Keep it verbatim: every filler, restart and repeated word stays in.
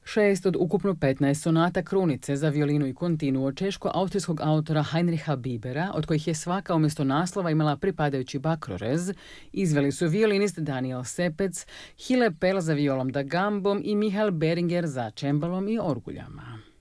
Šest od ukupno petnaest sonata krunice za violinu i kontinuo češko-austrijskog autora Heinricha Bibera, od kojih je svaka umjesto naslova imala pripadajući bakrorez, izveli su violinist Daniel Sepec, Hille Pell za violom da gambom i Michael Beringer za čembalom i orguljama.